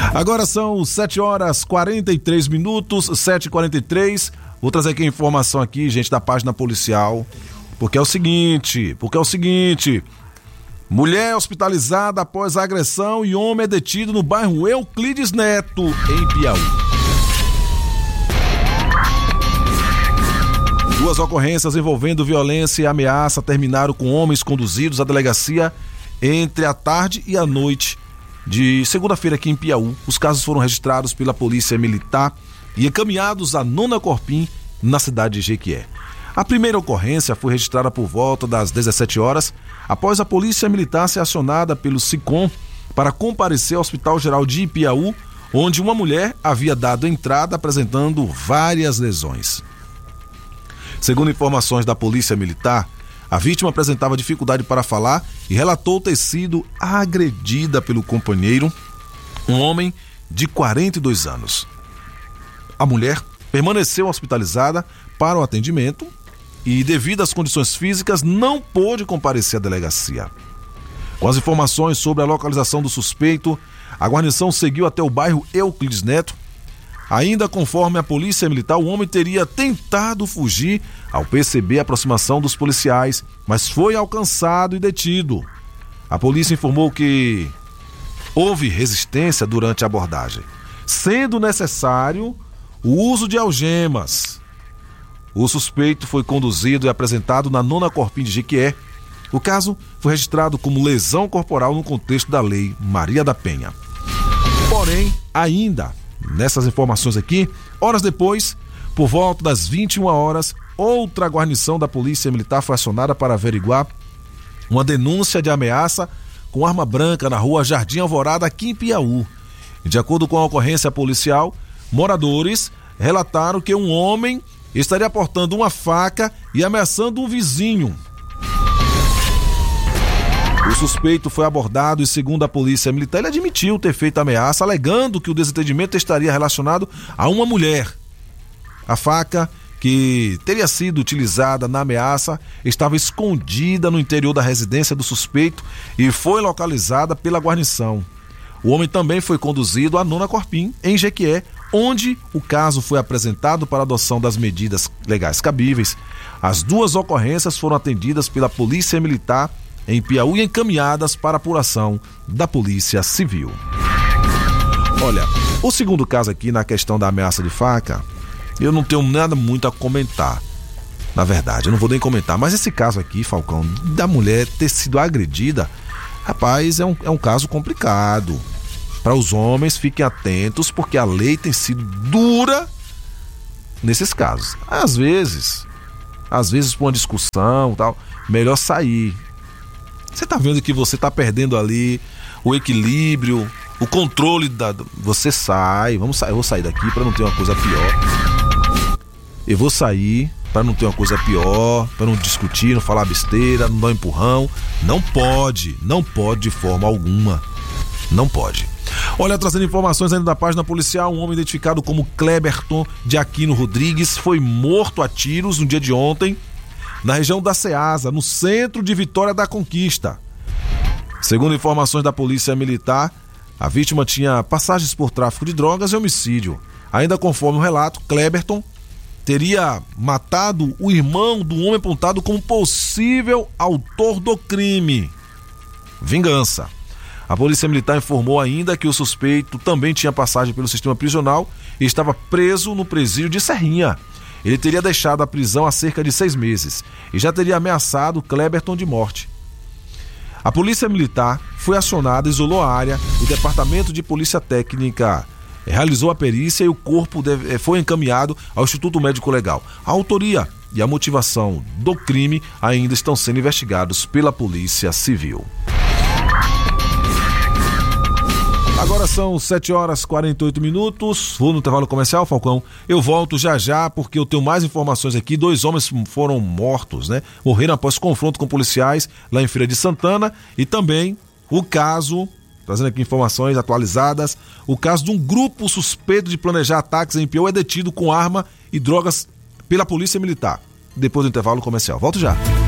Agora são 7h43, 7h43. Vou trazer aqui a informação aqui, gente, da página policial. Porque é o seguinte, mulher hospitalizada após agressão e homem é detido no bairro Euclides Neto, em Piauí. Duas ocorrências envolvendo violência e ameaça terminaram com homens conduzidos à delegacia entre a tarde e a noite de segunda-feira aqui em Piauí. Os casos foram registrados pela Polícia Militar e encaminhados à 9ª Corpim, na cidade de Jequié. A primeira ocorrência foi registrada por volta das 17 horas, após a Polícia Militar ser acionada pelo SICOM para comparecer ao Hospital Geral de Piauí, onde uma mulher havia dado entrada apresentando várias lesões. Segundo informações da Polícia Militar, a vítima apresentava dificuldade para falar e relatou ter sido agredida pelo companheiro, um homem de 42 anos. A mulher permaneceu hospitalizada para o atendimento e, devido às condições físicas, não pôde comparecer à delegacia. Com as informações sobre a localização do suspeito, a guarnição seguiu até o bairro Euclides Neto. Ainda conforme a Polícia Militar, o homem teria tentado fugir ao perceber a aproximação dos policiais, mas foi alcançado e detido. A polícia informou que houve resistência durante a abordagem, sendo necessário o uso de algemas. O suspeito foi conduzido e apresentado na 9ª Corpim de Jequié. O caso foi registrado como lesão corporal no contexto da Lei Maria da Penha. Porém, ainda nessas informações aqui, horas depois, por volta das 21 horas, outra guarnição da Polícia Militar foi acionada para averiguar uma denúncia de ameaça com arma branca na rua Jardim Alvorada, aqui em Piauí. De acordo com a ocorrência policial, moradores relataram que um homem estaria portando uma faca e ameaçando um vizinho. O suspeito foi abordado e, segundo a Polícia Militar, ele admitiu ter feito a ameaça, alegando que o desentendimento estaria relacionado a uma mulher. A faca, que teria sido utilizada na ameaça, estava escondida no interior da residência do suspeito e foi localizada pela guarnição. O homem também foi conduzido à 9ª Corpim, em Jequié, onde o caso foi apresentado para adoção das medidas legais cabíveis. As duas ocorrências foram atendidas pela Polícia Militar em Piauí e encaminhadas para apuração da Polícia Civil. Olha, o segundo caso aqui, na questão da ameaça de faca, eu não tenho nada muito a comentar. Na verdade, eu não vou nem comentar, mas esse caso aqui, Falcão, da mulher ter sido agredida, rapaz, é um caso complicado. Para os homens, fiquem atentos, porque a lei tem sido dura nesses casos. Às vezes por uma discussão, tal, melhor sair. Você tá vendo que você tá perdendo ali o equilíbrio, o controle você sai. Eu vou sair daqui para não ter uma coisa pior. Eu vou sair para não ter uma coisa pior, para não discutir, não falar besteira, não dar um empurrão. Não pode de forma alguma. Não pode. Olha, trazendo informações ainda da página policial, um homem identificado como Cleberton de Aquino Rodrigues foi morto a tiros no dia de ontem, na região da Ceasa, no centro de Vitória da Conquista. Segundo informações da Polícia Militar, a vítima tinha passagens por tráfico de drogas e homicídio. Ainda conforme o relato, Cleberton teria matado o irmão do homem apontado como possível autor do crime. Vingança. A Polícia Militar informou ainda que o suspeito também tinha passagem pelo sistema prisional e estava preso no presídio de Serrinha. Ele teria deixado a prisão há cerca de 6 meses e já teria ameaçado Cleberton de morte. A Polícia Militar foi acionada, isolou a área, o Departamento de Polícia Técnica realizou a perícia e o corpo foi encaminhado ao Instituto Médico Legal. A autoria e a motivação do crime ainda estão sendo investigados pela Polícia Civil. Agora são 7h48. Vou no intervalo comercial, Falcão. Eu volto já, porque eu tenho mais informações aqui. 2 homens foram mortos, né? Morreram após confronto com policiais lá em Feira de Santana. E também o caso, trazendo aqui informações atualizadas, o caso de um grupo suspeito de planejar ataques em Piauí é detido com arma e drogas pela Polícia Militar. Depois do intervalo comercial. Volto já.